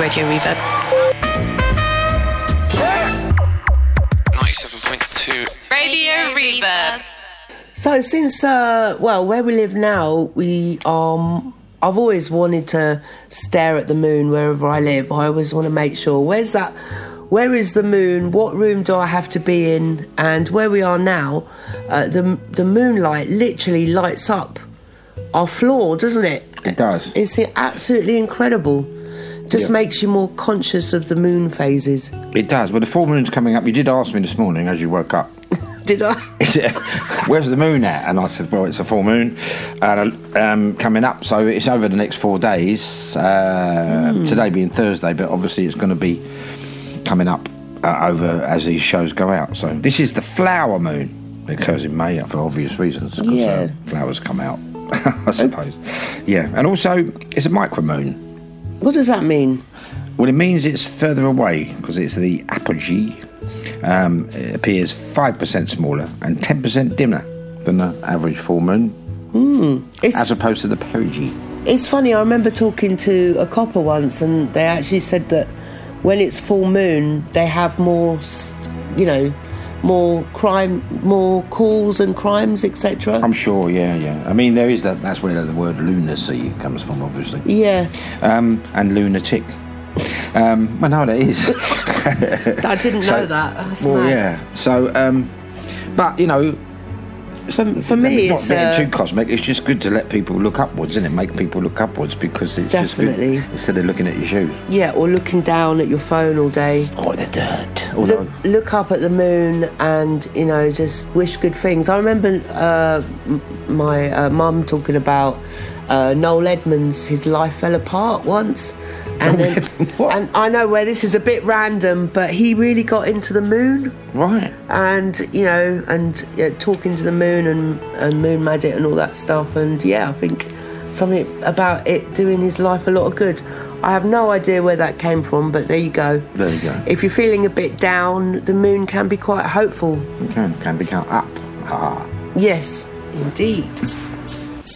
Radio Reverb. 97.2 Radio Reverb. So since, where we live now, I've always wanted to stare at the moon wherever I live. I always want to make sure, where is the moon? What room do I have to be in? And where we are now, the moonlight literally lights up our floor, doesn't it? It does. It's absolutely incredible. Just makes you more conscious of the moon phases. It does. Well, the full moon's coming up. You did ask me this morning as you woke up. Did I? Where's the moon at? And I said, well, it's a full moon coming up, so it's over the next 4 days. Today being Thursday, but obviously it's going to be coming up over as these shows go out. So this is the flower moon. It occurs in May for obvious reasons. Because flowers come out, I suppose. Yeah, and also it's a micro moon. What does that mean? Well, it means it's further away because it's the apogee. It appears 5% smaller and 10% dimmer than the average full moon, as opposed to the perigee. It's funny, I remember talking to a copper once, and they actually said that when it's full moon, they have more, more crime, more calls and crimes, etc. I'm sure, yeah. I mean, there is that's where the word lunacy comes from, obviously. Yeah. And lunatic. Well, no, that is. I didn't know that. That's well, mad. yeah. So, but for me, not it's getting too cosmic. It's just good to let people look upwards, isn't it? Make people look upwards because it's definitely just good instead of looking at your shoes. Yeah, or looking down at your phone all day. Or the dirt. Look up at the moon and just wish good things. I remember my mum talking about Noel Edmonds. His life fell apart once. And then, and I know where this is a bit random, but he really got into the moon, right? And talking to the moon and moon magic and all that stuff. And I think something about it doing his life a lot of good. I have no idea where that came from, but there you go. There you go. If you're feeling a bit down, the moon can be quite hopeful. It can be up. Yes, indeed.